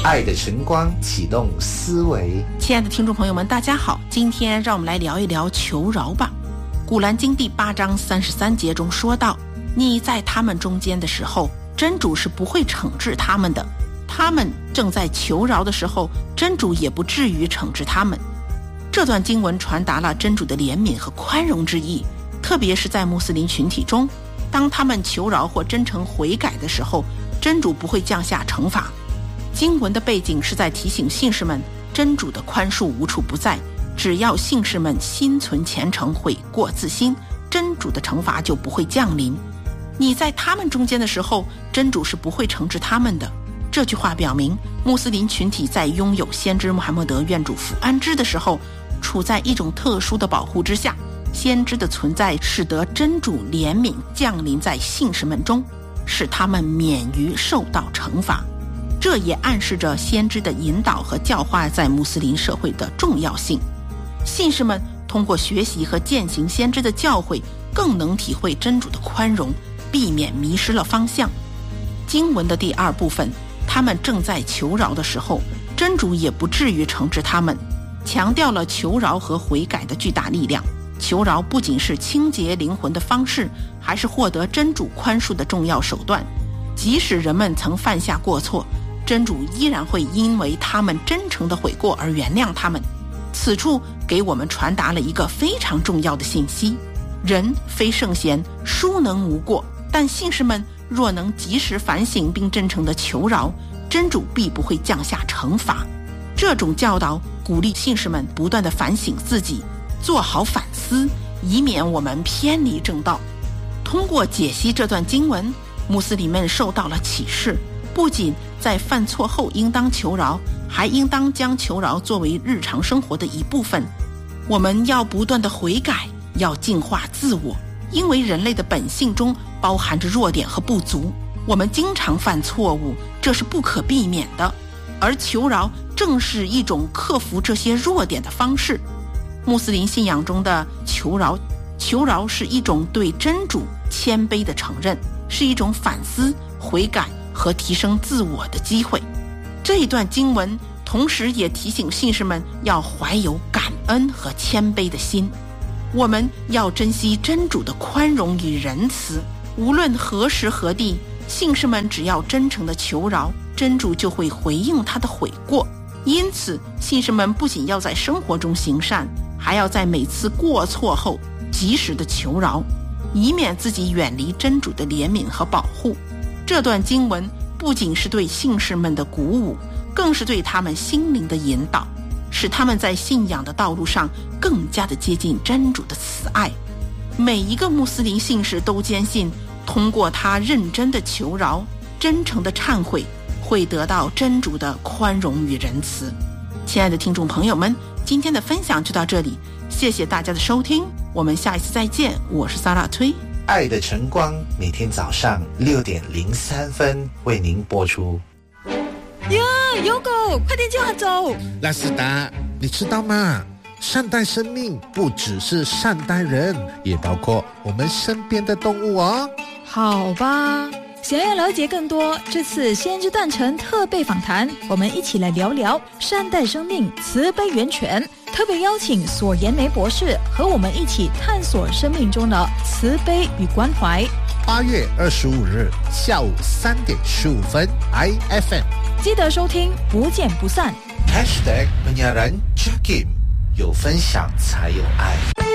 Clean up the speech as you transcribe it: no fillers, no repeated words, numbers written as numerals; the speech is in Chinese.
爱的晨光启动思维。 亲爱的听众朋友们，大家好，今天让我们来聊一聊求饶吧。古兰经第8章33节中说到，你在他们中间的时候，真主是不会惩治他们的，他们正在求饶的时候，真主也不至于惩治他们。这段经文传达了真主的怜悯和宽容之意，特别是在穆斯林群体中，当他们求饶或真诚悔改的时候，真主不会降下惩罚。经文的背景是在提醒信士们，真主的宽恕无处不在，只要信士们心存虔诚，悔过自新，真主的惩罚就不会降临。你在他们中间的时候，真主是不会惩治他们的。这句话表明，穆斯林群体在拥有先知穆罕默德愿主福安之的时候，处在一种特殊的保护之下。先知的存在使得真主怜悯降临在信士们中，使他们免于受到惩罚。这也暗示着先知的引导和教化在穆斯林社会的重要性。信士们通过学习和践行先知的教诲，更能体会真主的宽容，避免迷失了方向。经文的第2部分，他们正在求饶的时候，真主也不至于惩治他们，强调了求饶和悔改的巨大力量。求饶不仅是清洁灵魂的方式，还是获得真主宽恕的重要手段。即使人们曾犯下过错，真主依然会因为他们真诚的悔过而原谅他们。此处给我们传达了一个非常重要的信息：人非圣贤，孰能无过？但信士们若能及时反省并真诚的求饶，真主必不会降下惩罚。这种教导鼓励信士们不断地反省自己，做好反思，以免我们偏离正道。通过解析这段经文，穆斯林们受到了启示，不仅在犯错后应当求饶，还应当将求饶作为日常生活的一部分。我们要不断地悔改，要净化自我，因为人类的本性中包含着弱点和不足，我们经常犯错误，这是不可避免的。而求饶正是一种克服这些弱点的方式。穆斯林信仰中的求饶是一种对真主谦卑的承认，是一种反思、悔改和提升自我的机会。这一段经文同时也提醒信士们要怀有感恩和谦卑的心。我们要珍惜真主的宽容与仁慈，无论何时何地，信士们只要真诚的求饶，真主就会回应他的悔过。因此，信士们不仅要在生活中行善，还要在每次过错后及时的求饶，以免自己远离真主的怜悯和保护。这段经文不仅是对信士们的鼓舞，更是对他们心灵的引导，使他们在信仰的道路上更加的接近真主的慈爱。每一个穆斯林信士都坚信，通过他认真的求饶、真诚的忏悔，会得到真主的宽容与仁慈。亲爱的听众朋友们，今天的分享就到这里，谢谢大家的收听，我们下一次再见。我是萨拉推。 爱的晨光每天早上6点03分为您播出。 呀，有狗，快点叫它走！ 拉斯达，你知道吗？善待生命不只是善待人，也包括我们身边的动物哦。 好吧，想要了解更多，这次先知诞辰特备访谈，我们一起来聊聊善待生命，慈悲源泉。特别邀请索颜梅博士和我们一起探索生命中的慈悲与关怀。 8月25日下午3点15分 IFM， 记得收听，不见不散。 #penyiaran Cikim， 有分享才有爱。